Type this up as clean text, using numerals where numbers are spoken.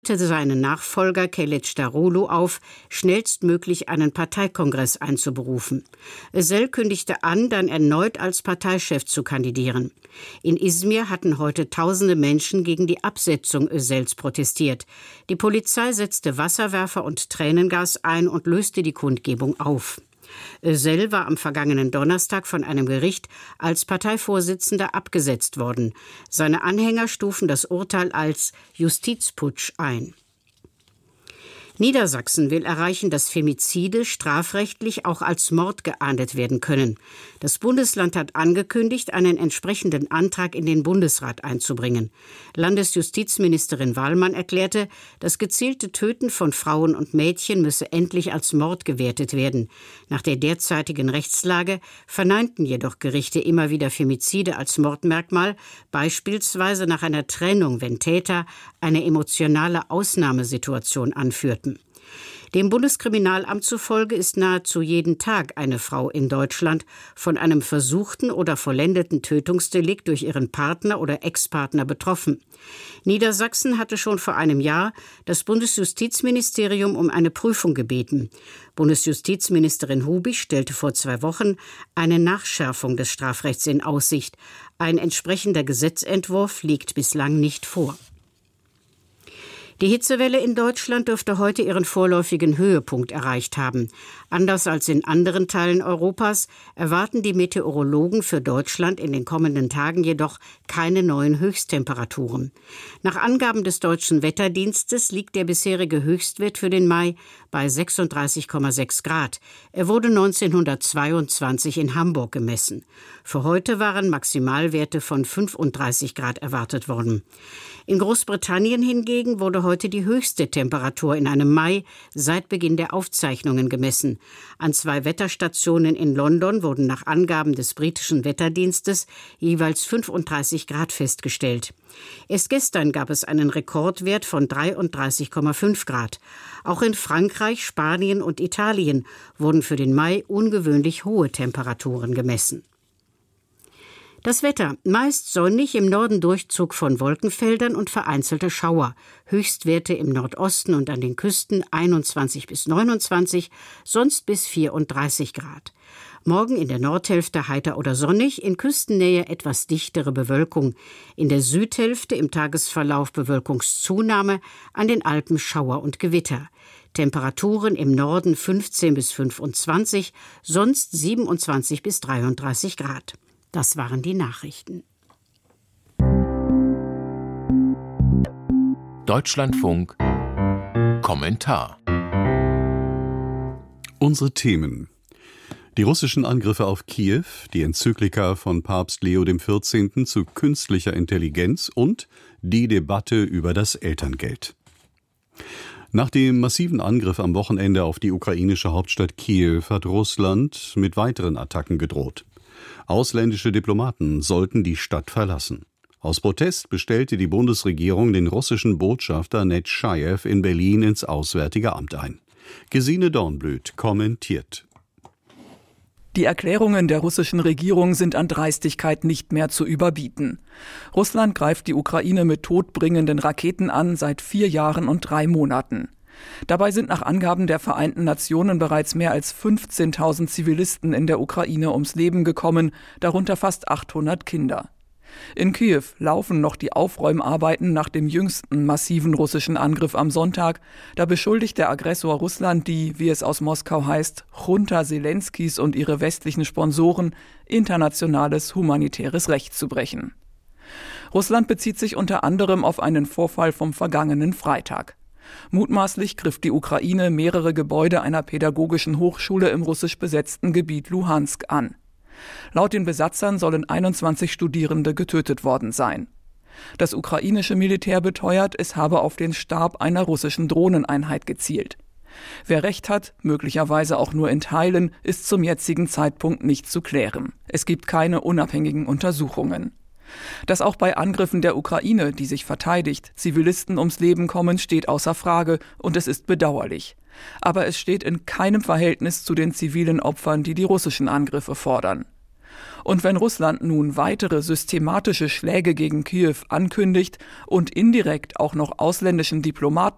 seinen Nachfolger Kılıçdaroğlu auf, schnellstmöglich einen Parteikongress einzuberufen. Özel kündigte an, dann erneut als Parteichef zu kandidieren. In Izmir hatten heute tausende Menschen gegen die Absetzung Özels protestiert. Die Polizei setzte Wasserwerfer und Tränengas ein und löste die Kundgebung auf. Özel war am vergangenen Donnerstag von einem Gericht als Parteivorsitzender abgesetzt worden. Seine Anhänger stufen das Urteil als Justizputsch ein. Niedersachsen will erreichen, dass Femizide strafrechtlich auch als Mord geahndet werden können. Das Bundesland hat angekündigt, einen entsprechenden Antrag in den Bundesrat einzubringen. Landesjustizministerin Wahlmann erklärte, das gezielte Töten von Frauen und Mädchen müsse endlich als Mord gewertet werden. Nach der derzeitigen Rechtslage verneinten jedoch Gerichte immer wieder Femizide als Mordmerkmal, beispielsweise nach einer Trennung, wenn Täter eine emotionale Ausnahmesituation anführten. Dem Bundeskriminalamt zufolge ist nahezu jeden Tag eine Frau in Deutschland von einem versuchten oder vollendeten Tötungsdelikt durch ihren Partner oder Ex-Partner betroffen. Niedersachsen hatte schon vor einem Jahr das Bundesjustizministerium um eine Prüfung gebeten. Bundesjustizministerin Hubig stellte vor 2 Wochen eine Nachschärfung des Strafrechts in Aussicht. Ein entsprechender Gesetzentwurf liegt bislang nicht vor. Die Hitzewelle in Deutschland dürfte heute ihren vorläufigen Höhepunkt erreicht haben. Anders als in anderen Teilen Europas erwarten die Meteorologen für Deutschland in den kommenden Tagen jedoch keine neuen Höchsttemperaturen. Nach Angaben des Deutschen Wetterdienstes liegt der bisherige Höchstwert für den Mai bei 36,6 Grad. Er wurde 1922 in Hamburg gemessen. Für heute waren Maximalwerte von 35 Grad erwartet worden. In Großbritannien hingegen wurde heute die höchste Temperatur in einem Mai seit Beginn der Aufzeichnungen gemessen. An 2 Wetterstationen in London wurden nach Angaben des britischen Wetterdienstes jeweils 35 Grad festgestellt. Erst gestern gab es einen Rekordwert von 33,5 Grad. Auch in Frankreich, Spanien und Italien wurden für den Mai ungewöhnlich hohe Temperaturen gemessen. Das Wetter: meist sonnig, im Norden Durchzug von Wolkenfeldern und vereinzelte Schauer. Höchstwerte im Nordosten und an den Küsten 21 bis 29, sonst bis 34 Grad. Morgen in der Nordhälfte heiter oder sonnig, in Küstennähe etwas dichtere Bewölkung. In der Südhälfte im Tagesverlauf Bewölkungszunahme, an den Alpen Schauer und Gewitter. Temperaturen im Norden 15 bis 25, sonst 27 bis 33 Grad. Das waren die Nachrichten. Deutschlandfunk Kommentar. Unsere Themen: Die russischen Angriffe auf Kiew, die Enzyklika von Papst Leo XIV. Zu künstlicher Intelligenz und die Debatte über das Elterngeld. Nach dem massiven Angriff am Wochenende auf die ukrainische Hauptstadt Kiew hat Russland mit weiteren Attacken gedroht. Ausländische Diplomaten sollten die Stadt verlassen. Aus Protest bestellte die Bundesregierung den russischen Botschafter Netschajew in Berlin ins Auswärtige Amt ein. Gesine Dornblüt kommentiert. Die Erklärungen der russischen Regierung sind an Dreistigkeit nicht mehr zu überbieten. Russland greift die Ukraine mit todbringenden Raketen an seit 4 Jahren und 3 Monaten. Dabei sind nach Angaben der Vereinten Nationen bereits mehr als 15.000 Zivilisten in der Ukraine ums Leben gekommen, darunter fast 800 Kinder. In Kiew laufen noch die Aufräumarbeiten nach dem jüngsten massiven russischen Angriff am Sonntag. Da beschuldigt der Aggressor Russland die, wie es aus Moskau heißt, Junta Selenskys und ihre westlichen Sponsoren, internationales humanitäres Recht zu brechen. Russland bezieht sich unter anderem auf einen Vorfall vom vergangenen Freitag. Mutmaßlich griff die Ukraine mehrere Gebäude einer pädagogischen Hochschule im russisch besetzten Gebiet Luhansk an. Laut den Besatzern sollen 21 Studierende getötet worden sein. Das ukrainische Militär beteuert, es habe auf den Stab einer russischen Drohneneinheit gezielt. Wer Recht hat, möglicherweise auch nur in Teilen, ist zum jetzigen Zeitpunkt nicht zu klären. Es gibt keine unabhängigen Untersuchungen. Dass auch bei Angriffen der Ukraine, die sich verteidigt, Zivilisten ums Leben kommen, steht außer Frage und es ist bedauerlich. Aber es steht in keinem Verhältnis zu den zivilen Opfern, die die russischen Angriffe fordern. Und wenn Russland nun weitere systematische Schläge gegen Kiew ankündigt und indirekt auch noch ausländischen Diplomaten